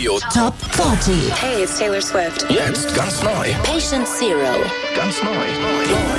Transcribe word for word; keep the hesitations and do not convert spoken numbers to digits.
Radio Top vierzig. Hey, it's Taylor Swift. Jetzt ganz neu. Patient Zero. Ganz neu. Neu.